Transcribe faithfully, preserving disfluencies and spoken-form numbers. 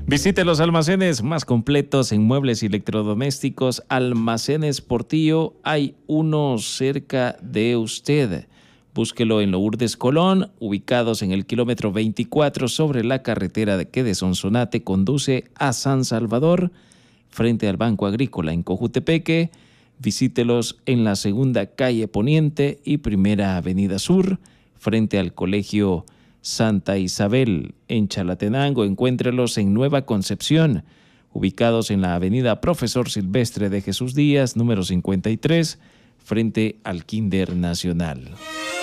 Visite los almacenes más completos en muebles y electrodomésticos. Almacenes Portillo, hay uno cerca de usted. Búsquelo en Lourdes Colón, ubicados en el kilómetro veinticuatro sobre la carretera que de Sonsonate conduce a San Salvador, frente al Banco Agrícola en Cojutepeque. Visítelos en la segunda calle Poniente y primera avenida Sur, frente al Colegio Santa Isabel. En Chalatenango, encuéntrelos en Nueva Concepción, ubicados en la avenida Profesor Silvestre de Jesús Díaz, número cincuenta y tres, frente al Kinder Nacional.